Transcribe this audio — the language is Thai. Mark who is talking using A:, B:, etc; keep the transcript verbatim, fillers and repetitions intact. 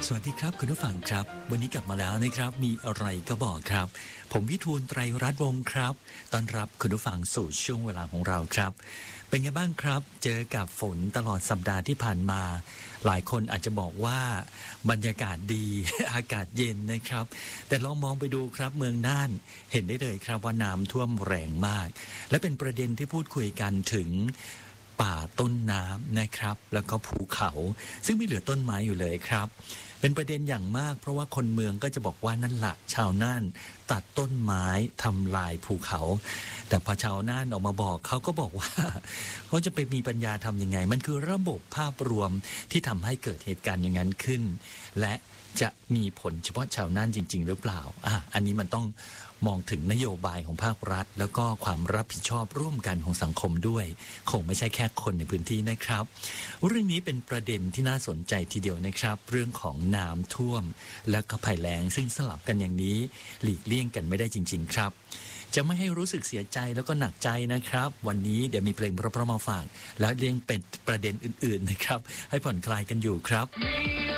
A: สวัสดีครับคุณผู้ฟังครับวันนี้กลับมาแล้วนะครับมีอะไรก็บอกครับผมวิทูลไตรรัตน์วงศ์ครับต้อนรับคุณผู้ฟังสู่ช่วงเวลาของเราครับเป็นไงบ้างครับเจอกับฝนตลอดสัปดาห์ที่ผ่านมาหลายคนอาจจะบอกว่าบรรยากาศดี อากาศเย็นนะครับแต่ลองมองไปดูครับเมืองน่านเห็นได้เลยครับว่าน้ำท่วมแรงมากและเป็นประเด็นที่พูดคุยกันถึงป่าต้นน้ำนะครับแล้วก็ภูเขาซึ่งไม่เหลือต้นไม้อยู่เลยครับเป็นประเด็นอย่างมากเพราะว่าคนเมืองก็จะบอกว่านั่นแหละชาวน่านตัดต้นไม้ทำลายภูเขาแต่พอชาวน่านออกมาบอกเขาก็บอกว่าเขาจะไปมีปัญญาทำยังไงมันคือระบบภาพรวมที่ทำให้เกิดเหตุการณ์อย่างนั้นขึ้นและจะมีผลเฉพาะชาวน่านจริงๆหรือเปล่าอ่ะอันนี้มันต้องมองถึงนโยบายของภาครัฐแล้วก็ความรับผิดชอบร่วมกันของสังคมด้วยคงไม่ใช่แค่คนในพื้นที่นะครับเรื่องนี้เป็นประเด็นที่น่าสนใจทีเดียวนะครับเรื่องของน้ำท่วมและก็ภัยแล้งซึ่งสลับกันอย่างนี้หลีกเลี่ยงกันไม่ได้จริงๆครับจะไม่ให้รู้สึกเสียใจแล้วก็หนักใจนะครับวันนี้เดี๋ยวมีเพลงเพราะๆมาฝากแล้วเรียงเป็นประเด็นอื่นๆนะครับให้ผ่อนคลายกันอยู่ครับ